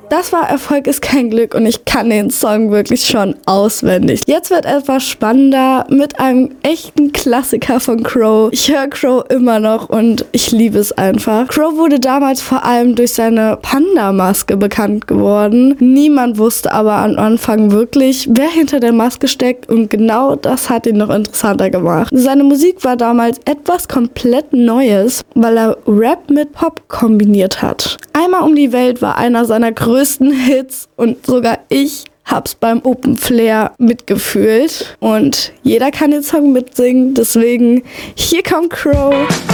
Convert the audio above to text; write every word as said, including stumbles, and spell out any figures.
Das war Erfolg ist kein Glück und ich kann den Song wirklich schon auswendig. Jetzt wird etwas spannender mit einem echten Klassiker von Crow. Ich höre Crow immer noch und ich liebe es einfach. Crow wurde damals vor allem durch seine Panda-Maske bekannt geworden. Niemand wusste aber am Anfang wirklich, wer hinter der Maske steckt, und genau das hat ihn noch interessanter gemacht. Seine Musik war damals etwas komplett Neues, weil er Rap mit Pop kombiniert hat. Einmal um die Welt war einer seiner größten Hits und sogar ich hab's beim Open Flair mitgefühlt und jeder kann den Song mitsingen, deswegen hier kommt Crow.